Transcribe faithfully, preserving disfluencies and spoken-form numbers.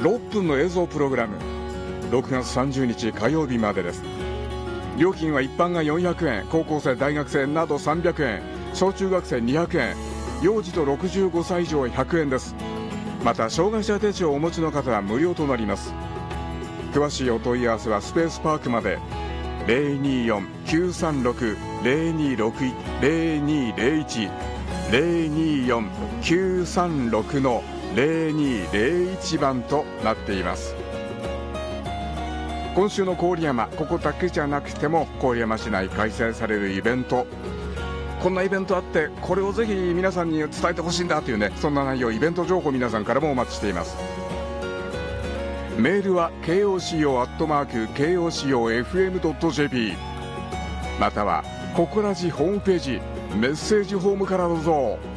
ろっぷんの映像プログラム、ろくがつさんじゅうにち火曜日までです。料金は一般がよんひゃくえん、高校生大学生などさんびゃくえん、小中学生にひゃくえん、幼児とろくじゅうごさい以上はひゃくえんです。また障害者手帳をお持ちの方は無料となります。詳しいお問い合わせはスペースパークまで。 ゼロにーよん きゅうさんろく ゼロにーろくいち ゼロにーゼロいち ゼロにーよん きゅうさんろく のゼロにーゼロいち番となっています。今週の郡山、ここだけじゃなくても郡山市内開催されるイベント、こんなイベントあってこれをぜひ皆さんに伝えてほしいんだというね、そんな内容、イベント情報皆さんからもお待ちしています。メールは ケーオーシーオー アットマーク ケーオーシーオーエフエム ドット ジェーピー またはココラジホームページメッセージフォームからどうぞ。